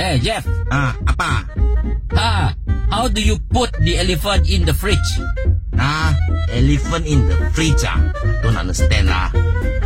Hey, Jeff. Apa? How do you put the elephant in the fridge? Elephant in the fridge. Don't understand lah.